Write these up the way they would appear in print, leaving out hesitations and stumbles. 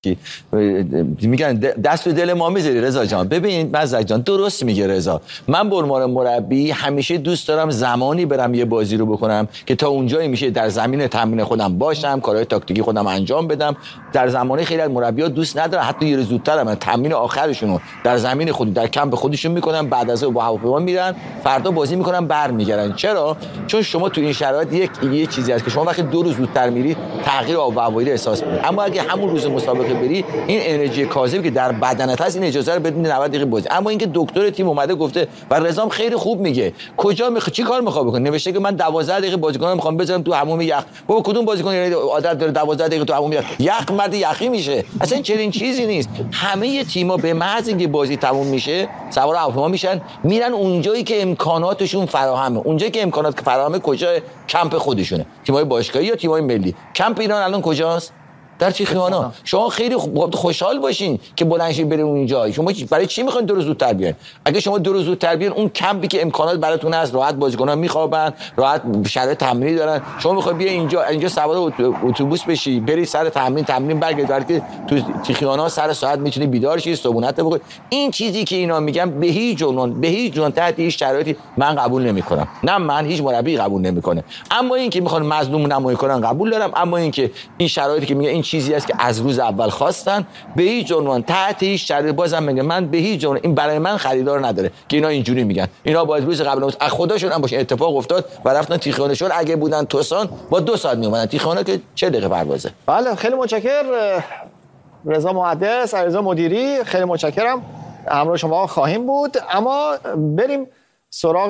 میگن دست و دل ما میذاری رضا جان. ببین مزدک جان درست میگه رضا. من به عنوان مربی همیشه دوست دارم زمانی برم یه بازی رو بکنم که تا اونجایی میشه در زمین تمرین خودم باشم، کارهای تاکتیکی خودم انجام بدم. در زمانه خیلی از مربی‌ها دوست ندارن حتی یه روز زودتر من تمرین آخرشون رو در زمین خود در کمپ خودشون میکنن، بعد از اون با هواپیما میرن فردا بازی میکنن برمیگردن. چرا؟ چون شما تو این شرایط یه چیزی هست که شما وقتی 2 روز زودتر میری تغییر آب و هوایی احساس می‌کنی، اما اگه همون روز مسابقه بری این انرژی کاذبی که در بدنت هست این اجازه رو بده 90 دقیقه بازی. اما اینکه دکتر تیم اومده گفته و رضام خیلی خوب میگه کجا چی کار میخواد بکنه، نوشته که من 12 دقیقه بازیکن رو میخوام بذارم تو حموم یخ. بابا کدوم بازیکن عادت داره 12 دقیقه تو حموم یخ مرد یخی میشه؟ اصلا چنین چیزی نیست. همه تیم‌ها به محض اینکه بازی تموم میشه سوار هواپیما میشن میرن اونجایی که امکاناتشون فراهمه. اونجایی که امکانات فراهمه کجا؟ کمپ خودشونه. تیم‌های باشگاهی یا تیم‌های ملی. کمپ ایران الان کجاست؟ در تیخیانا. شما خیلی خوشحال باشین که بلند شید برید اونجا. شما برای چی میخواین 2 روز زودتر بیاین؟ اگه شما 2 روز زودتر بیاین اون کمپی که امکانات براتون هست، راحت بازیکن‌ها میخوابن، راحت شرایط تمرینی دارن، شما میخواید بیاین اینجا سوار اتوبوس بشی بری سر تمرین برگردی که تو تیخیانا سر ساعت میتونی بیدار شی صبحونت بخوری. این چیزی که اینا میگن به هیچ عنوان تحت هیچ شرایطی من قبول نمیکنم. نه من هیچ مربی قبول نمیکنه. اما این که میخوان مظلوم نمایی کنن قبول دارم. اما این که این شرایطی که میگن این چیزی است که از روز اول خواستن به هیچ عنوان تحت هیچ شرایط بازم میگم من به هیچ عنوان این برای من خریدار نداره که اینا اینجوری میگن. اینا باید روز قبل از خودشون هم باشه اتفاق افتاد و رفتن تیخانشون. اگه بودن توسان با 2 ساعت میومدن تیخانه که 40 دقیقه پروازه. بله خیلی متشکرم رضا محدث، علیرضا مدیری، خیلی متشکرم. همراه شما خواهیم بود. اما بریم سراغ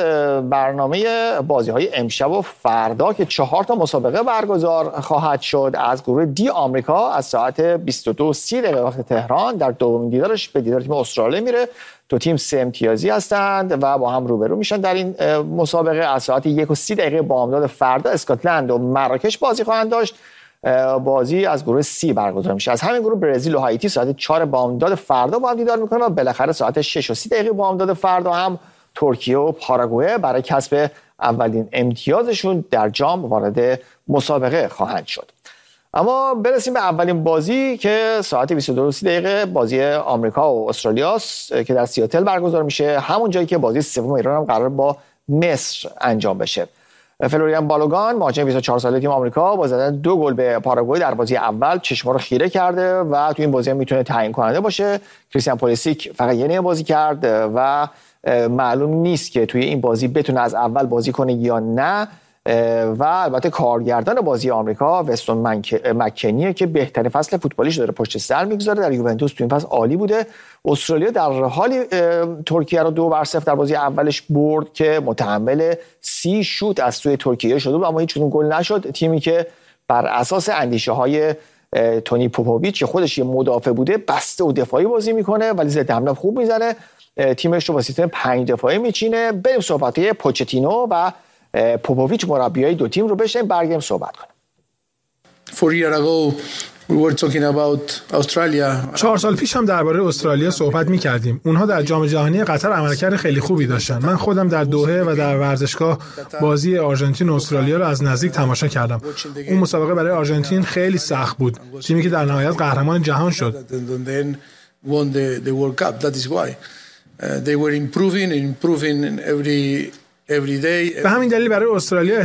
برنامه بازی‌های امشب و فردا که 4 تا مسابقه برگزار خواهد شد. از گروه دی آمریکا از ساعت 22:30 وقت تهران در دومین دیدارش به دیدار تیم استرالیا میره. 2 تیم 3 امتیازی هستند و با هم روبرو میشن در این مسابقه. از ساعت 1:30 بامداد فردا اسکاتلند و مراکش بازی خواهند داشت. بازی از گروه سی برگزار میشه. از همین گروه برزیل و هایتی ساعت 4 بامداد فردا با هم دیدار میکنن و بالاخره ساعت 6:30 بامداد فردا هم ترکیه و پاراگوئه برای کسب اولین امتیازشون در جام وارد مسابقه خواهند شد. اما برسیم به اولین بازی که ساعت 22:30 بازی آمریکا و استرالیا که در سیاتل برگزار میشه، همون جایی که بازی سوم ایران هم قرار با مصر انجام بشه. فلوریان بالوگان مهاجم 24 ساله تیم آمریکا با زدن 2 گل به پاراگوئه در بازی اول چشم‌ها رو خیره کرده و تو این بازی هم میتونه تعیین کننده باشه. کریستیان پولیسیک فقط یه نیمه بازی کرد و معلوم نیست که توی این بازی بتونه از اول بازی کنه یا نه. و البته کارگردان بازی آمریکا وستون مکنیه که بهترین فصل فوتبالیش داره پشت سر میگذاره. در یوونتوس تو این فصل عالی بوده. استرالیا در حالی ترکیه رو 2-0 در بازی اولش برد که متحمل 30 شوت از سوی ترکیه شده بود اما هیچ کدوم گل نشد. تیمی که بر اساس اندیشه های تونی پوپوویچ که خودش یه مدافع بوده بسته و دفاعی بازی میکنه ولی ضد حمله خوب میزنه. تیمش رو با سیستم 5 دفاعی میچینه. بریم صحبت‌های پوچتینو و پوپوویچ مربیای 2 تیم رو بشنیم برگردیم صحبت کنیم. 4 years ago we were talking about Australia. 4 سال پیش هم درباره استرالیا صحبت می‌کردیم. اونها در جام جهانی قطر عملکرد خیلی خوبی داشتن. من خودم در دوحه و در ورزشگاه بازی آرژانتین و استرالیا رو از نزدیک تماشا کردم. اون مسابقه برای آرژانتین خیلی سخت بود. تیمی که در نهایت قهرمان جهان شد. Won the World Cup. That is why they were improving every day. به همین دلیل برای استرالیا